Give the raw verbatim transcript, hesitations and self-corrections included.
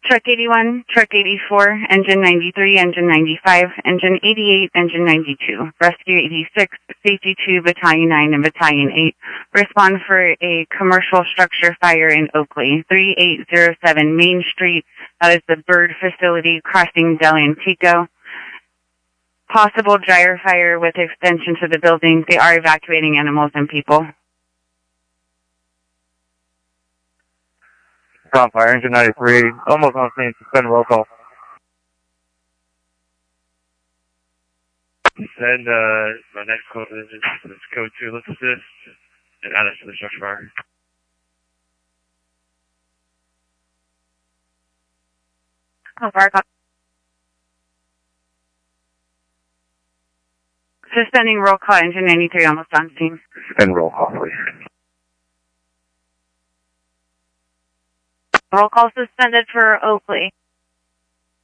Truck eighty-one, Truck eighty-four, Engine ninety-three, Engine ninety-five, Engine eighty-eight, Engine ninety-two, Rescue eighty-six, Safety two, Battalion nine, and Battalion eight. Respond for a commercial structure fire in Oakley, thirty-eight oh seven Main Street. That is the Bird Facility crossing Del Antico. Possible dryer fire with extension to the building. They are evacuating animals and people. Ground fire, Engine ninety-three, almost on scene, suspend roll call. Send, uh, my next code is, is code two, let's assist, and add us to the structure fire. Oh, fire call. Suspending roll call, Engine ninety-three, almost on scene. Suspend roll call, please. Roll call suspended for Oakley.